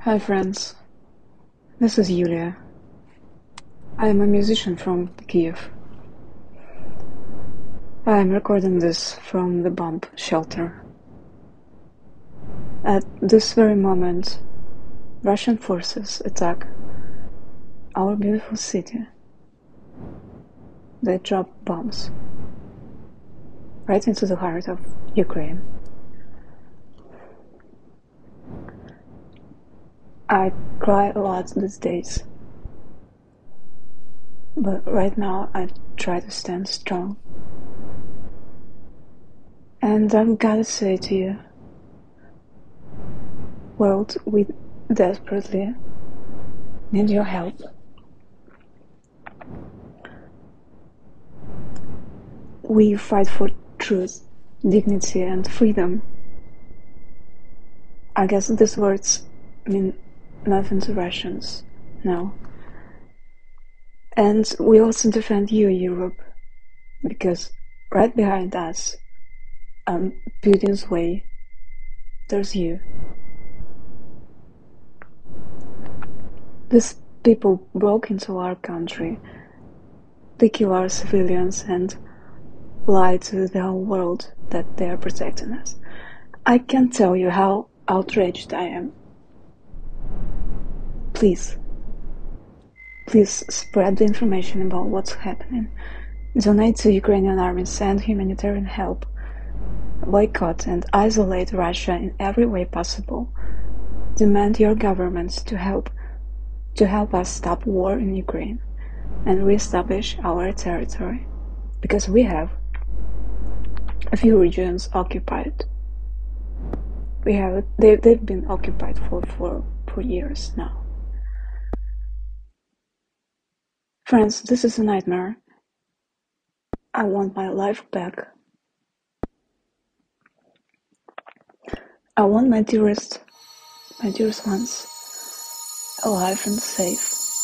Hi friends, this is Yulia. I am a musician from Kiev. I am recording this from the bomb shelter. At this very moment, Russian forces attack our beautiful city. They drop bombs right into the heart of Ukraine. I cry a lot these days, but right now I try to stand strong. And I've gotta say to you, world, we desperately need your help. We fight for truth, dignity, and freedom. I guess these words mean nothing to Russians, no. And we also defend you, Europe, because right behind us, on Putin's way, there's you. These people broke into our country, they kill our civilians and lie to the whole world that they are protecting us. I can't tell you how outraged I am. Please spread the information about what's happening. Donate to Ukrainian army, send humanitarian help, boycott and isolate Russia in every way possible. Demand your governments to help us stop war in Ukraine and reestablish our territory, because we have a few regions occupied. They've been occupied for years now. Friends, this is a nightmare. I want my life back. I want my dearest ones alive and safe.